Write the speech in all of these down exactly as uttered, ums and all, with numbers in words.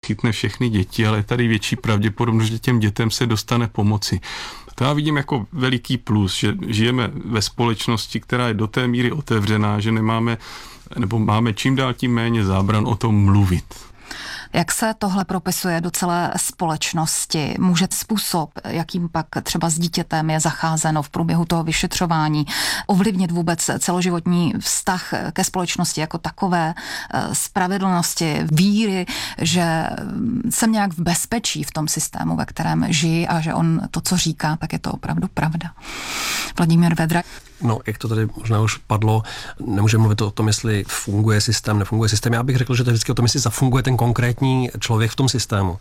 nechytne všechny děti, ale je tady větší pravděpodobnost, že těm dětem se dostane pomoci. To já vidím jako veliký plus, že žijeme ve společnosti, která je do té míry otevřená, že nemáme, nebo máme čím dál tím méně zábran o tom mluvit. Jak se tohle propisuje do celé společnosti? Může způsob, jakým pak třeba s dítětem je zacházeno v průběhu toho vyšetřování, ovlivnit vůbec celoživotní vztah ke společnosti jako takové, spravedlnosti, víry, že jsem nějak v bezpečí v tom systému, ve kterém žijí a že on to, co říká, tak je to opravdu pravda. Vladimír Vedra. No, jak to tady možná už padlo, nemůžeme mluvit o tom, jestli funguje systém, nefunguje systém. Já bych řekl, že to je vždycky o tom, jestli zafunguje ten konkrétní člověk v tom systému.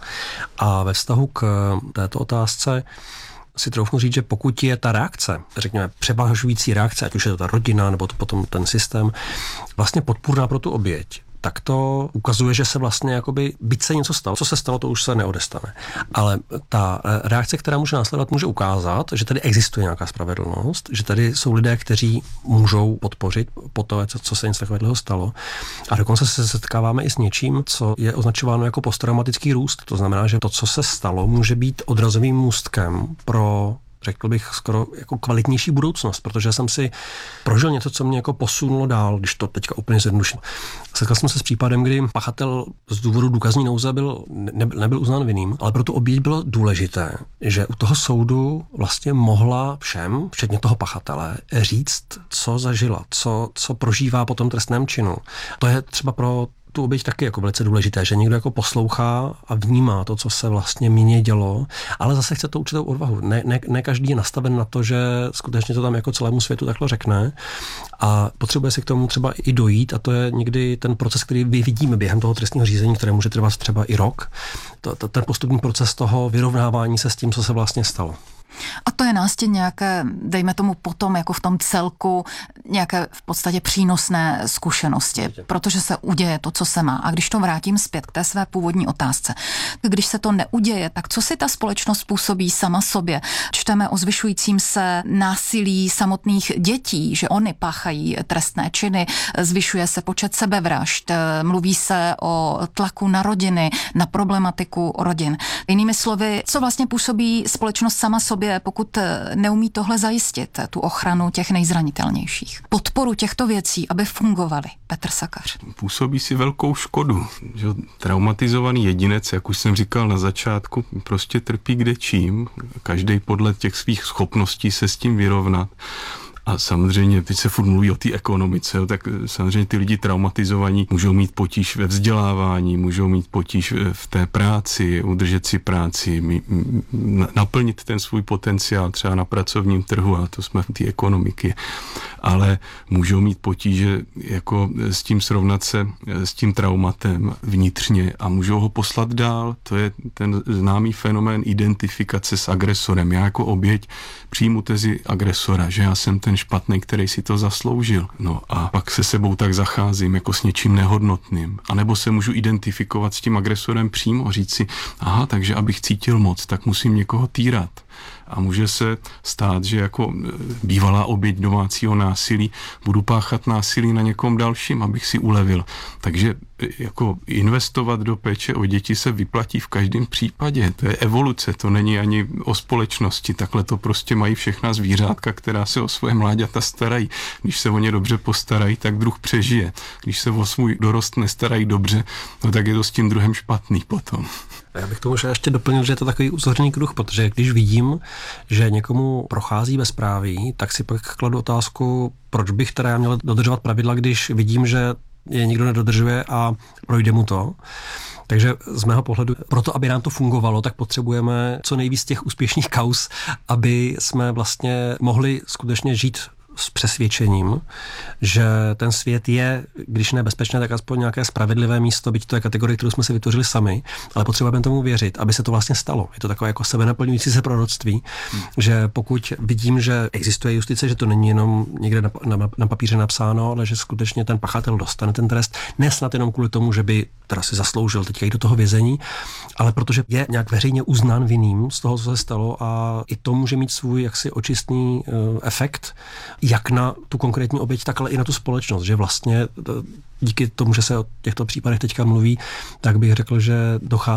A ve vztahu k této otázce si troufnu říct, že pokud je ta reakce, řekněme převažující reakce, ať už je to ta rodina, nebo to potom ten systém, vlastně podpůrná pro tu oběť, tak to ukazuje, že se vlastně jakoby, byť se něco stalo, co se stalo, to už se neodestane. Ale ta reakce, která může následovat, může ukázat, že tady existuje nějaká spravedlnost, že tady jsou lidé, kteří můžou podpořit po to, co se něco takového stalo. A dokonce se setkáváme i s něčím, co je označováno jako posttraumatický růst. To znamená, že to, co se stalo, může být odrazovým můstkem pro, řekl bych, skoro jako kvalitnější budoucnost, protože jsem si prožil něco, co mě jako posunulo dál, když to teďka úplně zjednoduším. Setkal jsem se s případem, kdy pachatel z důvodu důkazní nouze byl, ne, nebyl uznán vinným, ale pro tu oběť bylo důležité, že u toho soudu vlastně mohla všem, včetně toho pachatele, říct, co zažila, co, co prožívá po tom trestném činu. To je třeba pro tu oběť taky jako velice důležité, že někdo jako poslouchá a vnímá to, co se vlastně mně dělo, ale zase chce to určitou odvahu. Ne, ne, ne každý je nastaven na to, že skutečně to tam jako celému světu takhle řekne a potřebuje si k tomu třeba i dojít a to je někdy ten proces, který vidíme během toho trestního řízení, které může trvat třeba i rok. To, to, ten postupný proces toho vyrovnávání se s tím, co se vlastně stalo. A to je nástěn nějaké, dejme tomu potom, jako v tom celku, nějaké v podstatě přínosné zkušenosti, protože se uděje to, co se má. A když to vrátím zpět k té své původní otázce, když se to neuděje, tak co si ta společnost způsobí sama sobě? Čteme o zvyšujícím se násilí samotných dětí, že oni páchají trestné činy, zvyšuje se počet sebevražd, mluví se o tlaku na rodiny, na problematiku rodin. Jinými slovy, co vlastně působí společnost sama sobě, pokud neumí tohle zajistit, tu ochranu těch nejzranitelnějších. Podporu těchto věcí, aby fungovaly. Petr Sakař. Působí si velkou škodu. Že traumatizovaný jedinec, jak už jsem říkal na začátku, prostě trpí kde čím. Každý podle těch svých schopností se s tím vyrovnat. A samozřejmě, teď se furt mluví o té ekonomice, tak samozřejmě ty lidi traumatizovaní můžou mít potíž ve vzdělávání, můžou mít potíž v té práci, udržet si práci, naplnit ten svůj potenciál třeba na pracovním trhu, a to jsme v té ekonomiky, ale můžou mít potíže jako s tím srovnat se s tím traumatem vnitřně a můžou ho poslat dál. To je ten známý fenomén identifikace s agresorem. Já jako oběť přijmu tezi agresora, že já jsem ten špatný, který si to zasloužil. No a pak se sebou tak zacházím jako s něčím nehodnotným. A nebo se můžu identifikovat s tím agresorem přímo, říct si, aha, takže abych cítil moc, tak musím někoho týrat. A může se stát, že jako bývalá oběť domácího násilí budu páchat násilí na někom dalším, abych si ulevil. Takže jako investovat do péče o děti se vyplatí v každém případě. To je evoluce, to není ani o společnosti. Takhle to prostě mají všechna zvířátka, která se o svoje mláďata starají. Když se o ně dobře postarají, tak druh přežije. Když se o svůj dorost nestarají dobře, no tak je to s tím druhem špatný potom. Já bych tomu ještě doplnil, že je to takový uzorný kruh, protože když vidím, že někomu prochází bezpráví, tak si pak kladu otázku, proč bych teda já měl dodržovat pravidla, když vidím, že je nikdo nedodržuje a projde mu to. Takže z mého pohledu, proto, aby nám to fungovalo, tak potřebujeme co nejvíc těch úspěšných kauz, aby jsme vlastně mohli skutečně žít s přesvědčením, že ten svět je, když ne bezpečné, tak aspoň nějaké spravedlivé místo, byť to je kategorie, kterou jsme si vytvořili sami, ale potřebujeme tomu věřit, aby se to vlastně stalo. Je to takové jako sebenaplňující se proroctví, hmm. že pokud vidím, že existuje justice, že to není jenom někde na, na, na papíře napsáno, ale že skutečně ten pachatel dostane ten trest, ne snad jenom kvůli tomu, že by teda si zasloužil teďka jít do toho vězení, ale protože je nějak veřejně uznán vinným z toho, co se stalo a i to může mít svůj jaksi očistný uh, efekt, jak na tu konkrétní oběť, tak ale i na tu společnost, že vlastně díky tomu, že se o těchto případech teďka mluví, tak bych řekl, že dochází